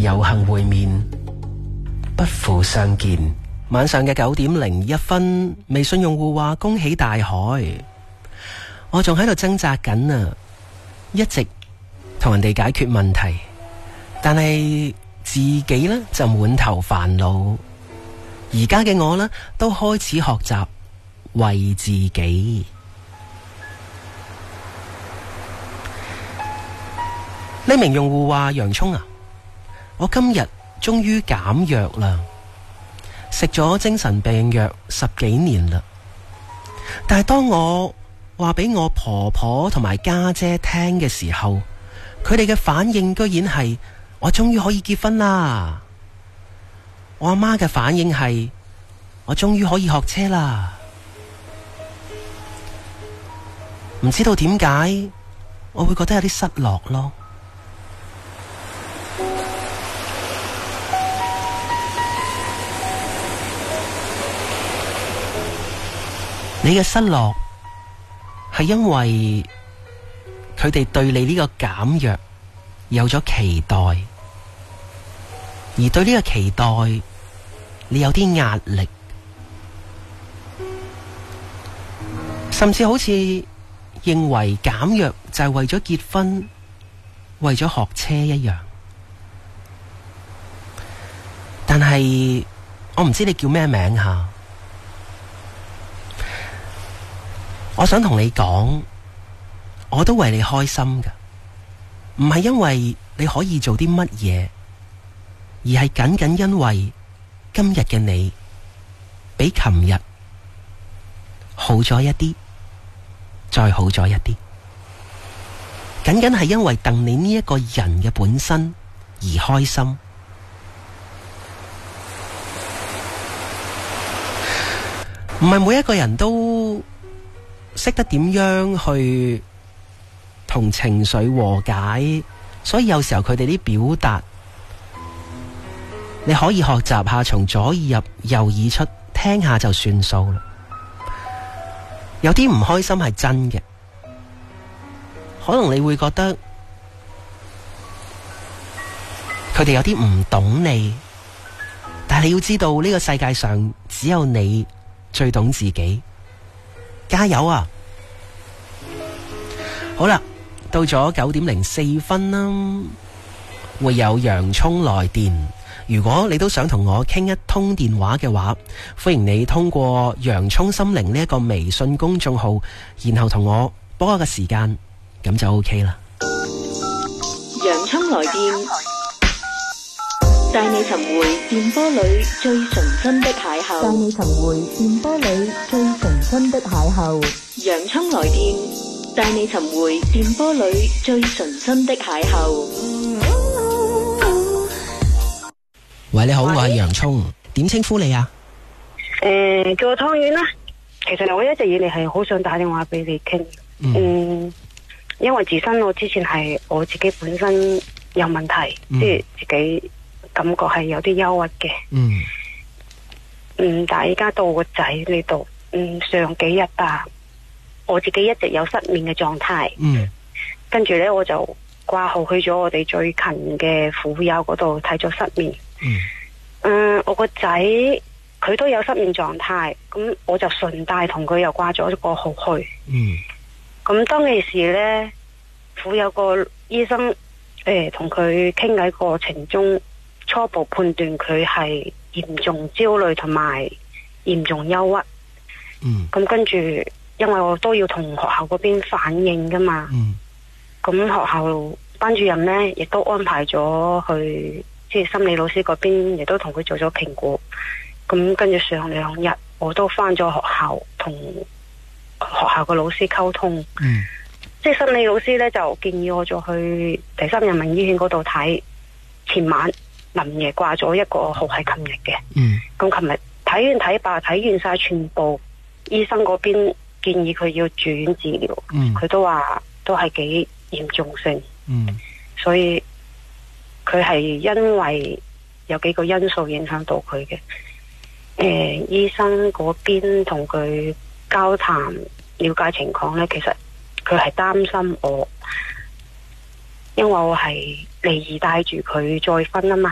有幸會面，不負相見。晚上嘅9:01，微信用戶話恭喜大海。我仲喺度掙扎緊啊，一直同人哋解決問題，但係自己呢就滿頭煩惱。而家嘅我呢，都開始學習為自己。呢名用戶話：洋蔥啊，我今日終於減藥啦，食咗精神病藥10幾年啦。但係當我話俾我婆婆同埋家姐聽嘅時候，佢哋嘅反應居然係我終於可以結婚啦。我阿媽嘅反應係我終於可以學車啦。唔知道點解我會覺得有啲失落咯。你嘅失落係因為佢哋對你呢個減藥有咗期待，而對呢個期待你有啲壓力，甚至好似認為減藥就係為咗結婚，為咗學車一樣。但係我唔知你叫咩名吓。我想同你講，我都為你開心噶，唔係因為你可以做啲乜嘢，而係僅僅因為今日嘅你比琴日好咗一啲，再好咗一啲，僅僅係因為戥你呢一個人嘅本身而開心。唔係每一個人都識得點樣去同情緒和解，所以有時候佢哋啲表達，你可以學習下從左耳入右耳出，聽下就算數啦。有啲唔開心係真嘅，可能你會覺得佢哋有啲唔懂你，但係你要知道呢個世界上只有你最懂自己。加油啊！好啦，到咗9:04啦，會有洋蔥來電。如果你都想同我傾一通電話嘅話，歡迎你通過洋蔥心靈呢一個微信公眾號，然後同我撥一個時間，咁就 OK 啦。 洋蔥來電，帶你尋回電波裏最純真的邂逅。 帶你尋回電波裏最純真的邂逅。 洋蔥來電，帶你尋回電波裏最純真的邂逅。 喂，你好，我係洋蔥，點稱呼你啊？ 叫我湯圓啦。其實我一直以嚟係好想打電話俾你傾。因為自身我之前係我自己本身有問題，即係自己感覺係有啲憂鬱嘅。但係而家到個仔呢度，上幾日吧，我自己一直有失眠嘅狀態。跟住呢，我就掛號去咗我哋最近嘅婦幼嗰度睇咗失眠。我個仔佢都有失眠狀態，咁我就順帶同佢又掛咗個號去。咁當其時呢，婦幼個醫生同佢傾偈過程中，初步判斷佢係嚴重焦慮同埋嚴重憂鬱。咁跟住，因為我都要同學校嗰邊反映噶嘛。咁學校班主任呢，亦都安排咗去，即係心理老師嗰邊亦都同佢做咗評估。咁跟住上2日，我都翻咗學校同學校個老師溝通。即係心理老師呢，就建議我再去第三人民醫院嗰度睇。前晚臨夜掛咗一個號係琴日嘅。咁琴日睇完睇罷，睇完晒全部，醫生嗰邊建議佢要住院治療。佢都話都係幾嚴重性。所以佢係因為有幾個因素影響到佢嘅。醫生嗰邊同佢交談了解情況呢，其實佢係擔心我，因為我係離異帶住佢再婚啊嘛。